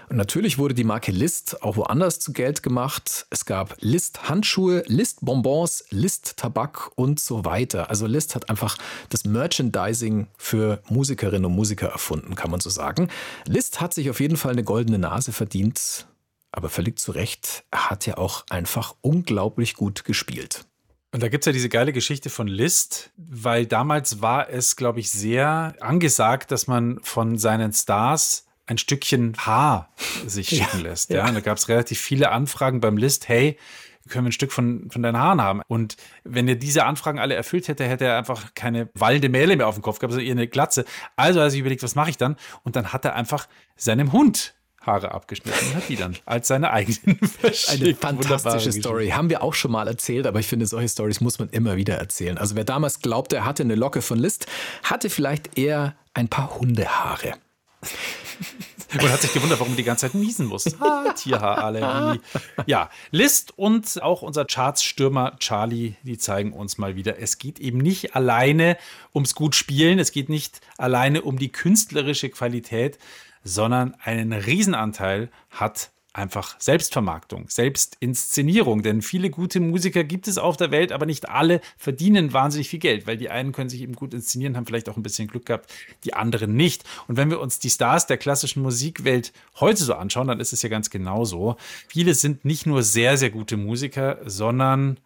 Und natürlich wurde die Marke List auch woanders zu Geld gemacht. Es gab List-Handschuhe, List-Bonbons, List-Tabak und so weiter. Also List hat einfach das Merchandising für Musikerinnen und Musiker erfunden, kann man so sagen. List hat sich auf jeden Fall eine goldene Nase verdient, aber völlig zu Recht. Er hat ja auch einfach unglaublich gut gespielt. Und da gibt es ja diese geile Geschichte von Liszt, weil damals war es, glaube ich, sehr angesagt, dass man von seinen Stars ein Stückchen Haar sich schicken lässt. Ja. Und da gab es relativ viele Anfragen beim Liszt, hey, können wir ein Stück von deinen Haaren haben? Und wenn er diese Anfragen alle erfüllt hätte, hätte er einfach keine wallende Mähne mehr auf dem Kopf gehabt, sondern eher eine Glatze. Also hat er sich überlegt, was mache ich dann? Und dann hat er einfach seinem Hund Haare abgeschnitten und hat die dann als seine eigenen verschickt. Eine fantastische Story. Haben wir auch schon mal erzählt, aber ich finde, solche Stories muss man immer wieder erzählen. Also wer damals glaubte, er hatte eine Locke von Liszt, hatte vielleicht eher ein paar Hundehaare. Und hat sich gewundert, warum die ganze Zeit niesen muss. Tierhaarallergie. Ja, Liszt und auch unser Chartsstürmer Charlie, die zeigen uns mal wieder, es geht eben nicht alleine ums gut Spielen, es geht nicht alleine um die künstlerische Qualität, sondern einen Riesenanteil hat einfach Selbstvermarktung, Selbstinszenierung. Denn viele gute Musiker gibt es auf der Welt, aber nicht alle verdienen wahnsinnig viel Geld, weil die einen können sich eben gut inszenieren, haben vielleicht auch ein bisschen Glück gehabt, die anderen nicht. Und wenn wir uns die Stars der klassischen Musikwelt heute so anschauen, dann ist es ja ganz genauso. Viele sind nicht nur sehr, sehr gute Musiker, sondern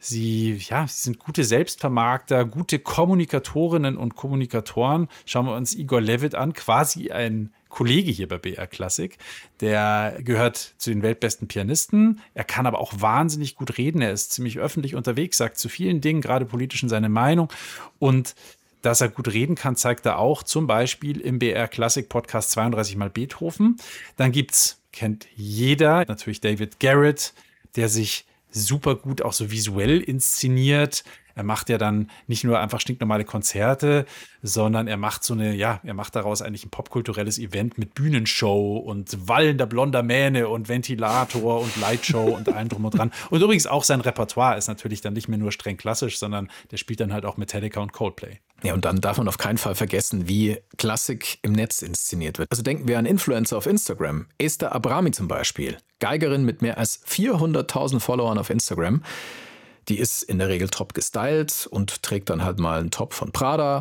sie sind gute Selbstvermarkter, gute Kommunikatorinnen und Kommunikatoren. Schauen wir uns Igor Levit an, quasi ein Kollege hier bei BR Klassik. Der gehört zu den weltbesten Pianisten. Er kann aber auch wahnsinnig gut reden. Er ist ziemlich öffentlich unterwegs, sagt zu vielen Dingen, gerade politischen, seine Meinung. Und dass er gut reden kann, zeigt er auch zum Beispiel im BR Klassik Podcast 32 mal Beethoven. Dann kennt jeder, natürlich David Garrett, der sich super gut auch so visuell inszeniert. Er macht ja dann nicht nur einfach stinknormale Konzerte, sondern er macht daraus eigentlich ein popkulturelles Event mit Bühnenshow und wallender blonder Mähne und Ventilator und Lightshow und allem drum und dran. Und übrigens auch sein Repertoire ist natürlich dann nicht mehr nur streng klassisch, sondern der spielt dann halt auch Metallica und Coldplay. Ja, und dann darf man auf keinen Fall vergessen, wie Klassik im Netz inszeniert wird. Also denken wir an Influencer auf Instagram. Esther Abrami zum Beispiel, Geigerin mit mehr als 400.000 Followern auf Instagram. Die ist in der Regel top gestylt und trägt dann halt mal einen Top von Prada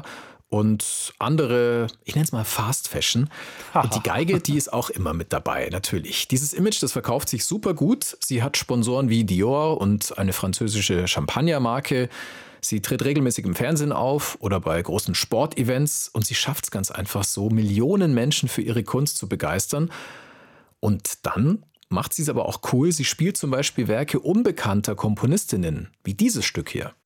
und andere, ich nenne es mal Fast Fashion. Und die Geige, die ist auch immer mit dabei, natürlich. Dieses Image, das verkauft sich super gut. Sie hat Sponsoren wie Dior und eine französische Champagnermarke. Sie tritt regelmäßig im Fernsehen auf oder bei großen Sportevents und sie schafft es ganz einfach so, Millionen Menschen für ihre Kunst zu begeistern. Und dann macht sie es aber auch cool. Sie spielt zum Beispiel Werke unbekannter Komponistinnen, wie dieses Stück hier.